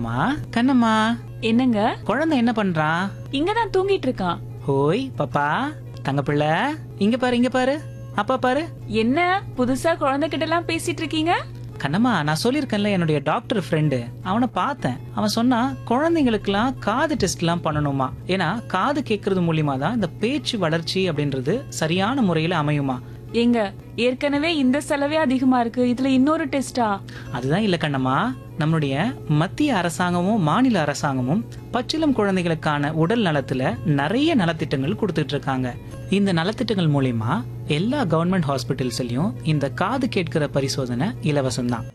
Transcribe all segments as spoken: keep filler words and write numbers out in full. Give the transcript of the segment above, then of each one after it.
கண்ணம்மா கண்ணம்மா, என்னங்க? குழந்தை என்ன பண்றான்? இங்கதான் தூங்கிட்டு இருக்கான். ஹோய் பாப்பா, தங்க பிள்ளை, இங்க பாரு இங்க பாரு, அப்பா பாரு. என்ன புதுசா குழந்தை கிட்ட எல்லாம் பேசிட்டு இருக்கீங்க? கண்ணம்மா, நான் சொல்லியிருக்கேன்ல, என்னுடைய டாக்டர் ஃப்ரெண்டு, அவனை பார்த்தேன். அவன் சொன்னா குழந்தைங்களுக்குலாம் காது டெஸ்ட் எல்லாம் பண்ணணுமா. ஏன்னா காது கேட்கறது மூலியமா தான் இந்த பேச்சு வளர்ச்சி அப்படின்றது சரியான முறையில அமையுமா. எங்க ஏற்கனவே இந்த செலவே அதிகமா இருக்கு, இதுல இன்னொரு டெஸ்டா? அதுதான் இல்ல கண்ணம்மா, நம்மளுடைய மத்திய அரசாங்கமும் மாநில அரசாங்கமும் பச்சிளம் குழந்தைகளுக்கான உடல் நலத்துல நிறைய நலத்திட்டங்கள் கொடுத்துட்டு இருக்காங்க. இந்த நலத்திட்டங்கள் மூலியமா எல்லா கவர்மெண்ட் ஹாஸ்பிட்டல்ஸ்லயும் இந்த காது கேட்கிற பரிசோதனை இலவசம்தான்.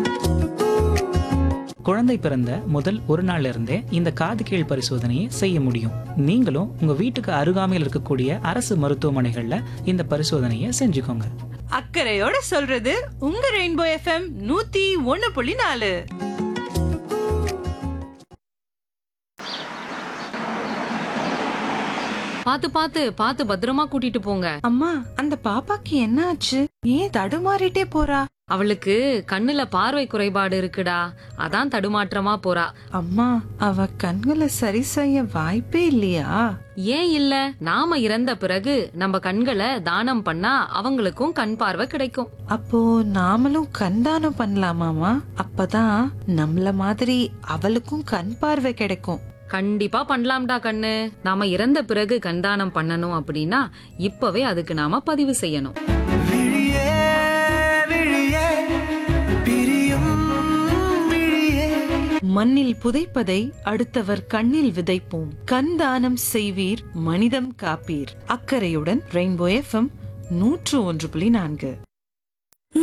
குழந்தை பிறந்த முதல் ஒரு நாள்ல இருந்தே இந்த காது கீழ் பரிசோதனையை செய்ய முடியும். நீங்களும் உங்க வீட்டுக்கு அருகாமையில் இருக்கக்கூடிய அரசு மருத்துவமனைகள்ல இந்த பரிசோதனையை செஞ்சுக்கோங்க. அக்கறையோட சொல்றது உங்க ரெயின்போ எஃப்எம் நூத்தி ஒன்னு புள்ளி நாலு. பாத்து பாத்து பாத்து பத்திரமா கூட்டிட்டு போங்க. அம்மா, அந்த பாப்பாக்கு என்ன ஆச்சு? ஏன் தடுமாறிட்டே போறா? அவளுக்கு கண்ணுல பார்வை குறைபாடு இருக்குடா, அதான் தடுமாற்றமா போறா. அம்மா, அவ கண்களை சரி செய்ய வாய்ப்பே இல்லையா? ஏன் இல்ல, நாம இறந்த பிறகு நம்ம கண்களை தானம் பண்ணா அவங்களுக்கும் கண் பார்வை கிடைக்கும். அப்போ நாமளும் கண் தானம் பண்ணலாமாமா? அப்பதான் நம்மள மாதிரி அவளுக்கும் கண் பார்வை கிடைக்கும். கண்டிப்பா பண்ணலாம்டா கண்ணு. நாம இறந்த பிறகு கண்தானம் பண்ணணும் அப்படின்னா இப்பவே அதுக்கு நாம பதிவு செய்யணும். மண்ணில் புதைப்பதை அடுத்தவர் கண்ணில் விதைப்போம். கண் தானம் செய்வீர், மனிதம் காப்பீர். அக்கறையுடன் ரெயின்போ எஃப்எம் நூற்று ஒன்று புள்ளி நான்கு.